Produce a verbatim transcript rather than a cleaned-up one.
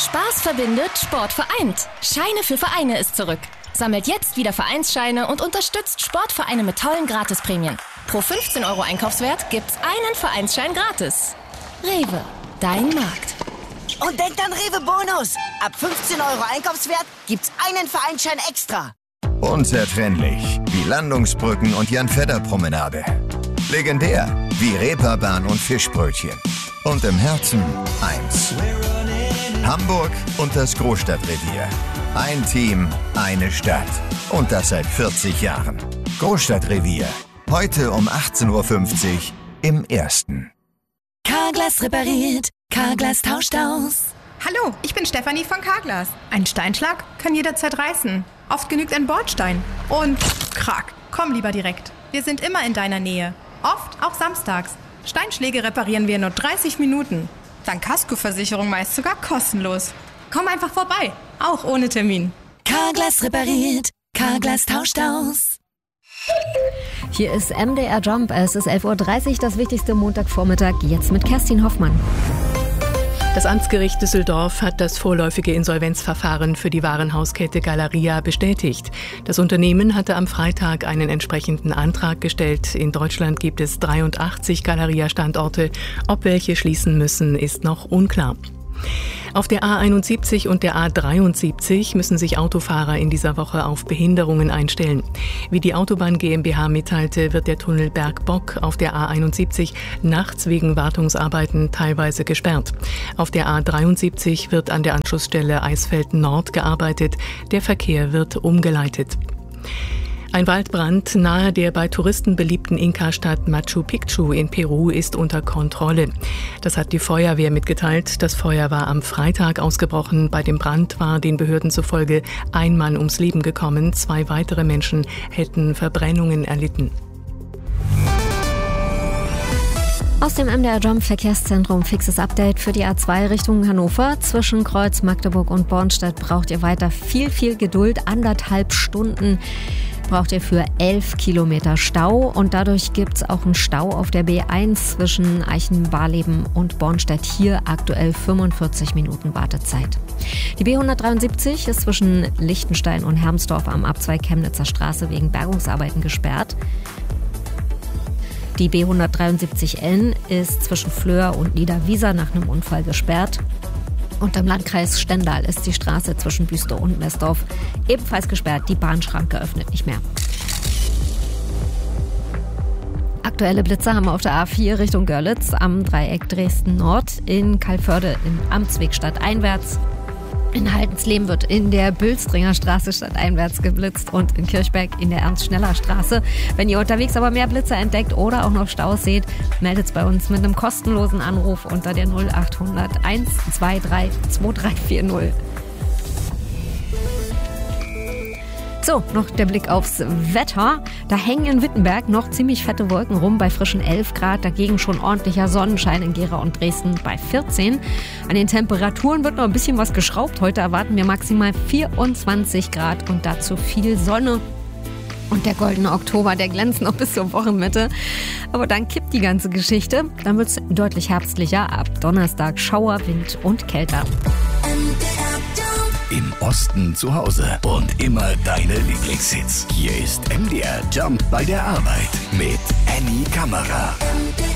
Spaß verbindet, Sport vereint. Scheine für Vereine ist zurück. Sammelt jetzt wieder Vereinsscheine und unterstützt Sportvereine mit tollen Gratisprämien. Pro fünfzehn Euro Einkaufswert gibt's einen Vereinsschein gratis. Rewe, dein Markt. Und denkt an Rewe Bonus. Ab fünfzehn Euro Einkaufswert gibt's einen Vereinsschein extra. Unzertrennlich wie Landungsbrücken und Jan-Fedder-Promenade. Legendär wie Reeperbahn und Fischbrötchen. Und im Herzen eins. Hamburg und das Großstadtrevier. Ein Team, eine Stadt. Und das seit vierzig Jahren. Großstadtrevier. Heute um achtzehn Uhr fünfzig im Ersten. Carglass repariert. Carglass tauscht aus. Hallo, ich bin Stefanie von Carglass. Ein Steinschlag kann jederzeit reißen. Oft genügt ein Bordstein. Und krack, komm lieber direkt. Wir sind immer in deiner Nähe. Oft auch samstags. Steinschläge reparieren wir in nur dreißig Minuten. Dank Kaskoversicherung meist sogar kostenlos. Komm einfach vorbei, auch ohne Termin. Carglass repariert. Carglass tauscht aus. Hier ist M D R Jump. Es ist elf Uhr dreißig, das wichtigste Montagvormittag. Jetzt mit Kerstin Hoffmann. Das Amtsgericht Düsseldorf hat das vorläufige Insolvenzverfahren für die Warenhauskette Galeria bestätigt. Das Unternehmen hatte am Freitag einen entsprechenden Antrag gestellt. In Deutschland gibt es dreiundachtzig Galeria-Standorte. Ob welche schließen müssen, ist noch unklar. Auf der A einundsiebzig und der A dreiundsiebzig müssen sich Autofahrer in dieser Woche auf Behinderungen einstellen. Wie die Autobahn GmbH mitteilte, wird der Tunnel Bergbock auf der A einundsiebzig nachts wegen Wartungsarbeiten teilweise gesperrt. Auf der A dreiundsiebzig wird an der Anschlussstelle Eisfeld Nord gearbeitet. Der Verkehr wird umgeleitet. Ein Waldbrand nahe der bei Touristen beliebten Inka-Stadt Machu Picchu in Peru ist unter Kontrolle. Das hat die Feuerwehr mitgeteilt. Das Feuer war am Freitag ausgebrochen. Bei dem Brand war den Behörden zufolge ein Mann ums Leben gekommen. Zwei weitere Menschen hätten Verbrennungen erlitten. Aus dem M D R Jump Verkehrszentrum fixes Update für die A zwei Richtung Hannover. Zwischen Kreuz, Magdeburg und Bornstedt braucht ihr weiter viel, viel Geduld. Anderthalb Stunden braucht ihr für elf Kilometer Stau. Und dadurch gibt es auch einen Stau auf der B eins zwischen Eichen-Barleben und Bornstedt. Hier aktuell fünfundvierzig Minuten Wartezeit. Die B hundertdreiundsiebzig ist zwischen Lichtenstein und Hermsdorf am Abzweig Chemnitzer Straße wegen Bergungsarbeiten gesperrt. Die B hundertdreiundsiebzig N ist zwischen Flöhr und Niederwieser nach einem Unfall gesperrt. Und im Landkreis Stendal ist die Straße zwischen Büstow und Messdorf ebenfalls gesperrt. Die Bahnschranke öffnet nicht mehr. Aktuelle Blitze haben wir auf der A vier Richtung Görlitz am Dreieck Dresden Nord, in Calvörde in Amtsweg stadteinwärts. In Haldensleben wird in der Bülstringer Straße stadteinwärts geblitzt und in Kirchberg in der Ernst-Schneller-Straße. Wenn ihr unterwegs aber mehr Blitze entdeckt oder auch noch Staus seht, meldet es bei uns mit einem kostenlosen Anruf unter der null achthundert eins zwei drei zwei drei vier null. So, noch der Blick aufs Wetter. Da hängen in Wittenberg noch ziemlich fette Wolken rum bei frischen elf Grad. Dagegen schon ordentlicher Sonnenschein in Gera und Dresden bei vierzehn. An den Temperaturen wird noch ein bisschen was geschraubt. Heute erwarten wir maximal vierundzwanzig Grad und dazu viel Sonne. Und der goldene Oktober, der glänzt noch bis zur Wochenmitte. Aber dann kippt die ganze Geschichte. Dann wird es deutlich herbstlicher. Ab Donnerstag Schauer, Wind und kälter. Im Osten zu Hause und immer deine Lieblingshits. Hier ist M D R Jump bei der Arbeit mit Annie Kammerer.